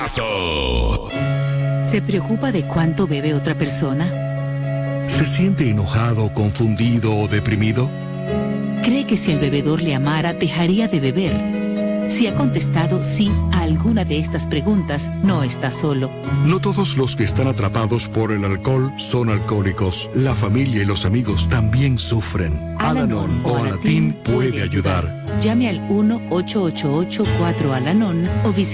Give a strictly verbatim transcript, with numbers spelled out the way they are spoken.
¿Se preocupa de cuánto bebe otra persona? ¿Se siente enojado, confundido o deprimido? ¿Cree que si el bebedor le amara, dejaría de beber? Si ha contestado sí a alguna de estas preguntas, no está solo. No todos los que están atrapados por el alcohol son alcohólicos. La familia y los amigos también sufren. Al-Anon o Alatín puede ayudar. Llame al uno ocho ocho ocho cuatro Al-Anon o visite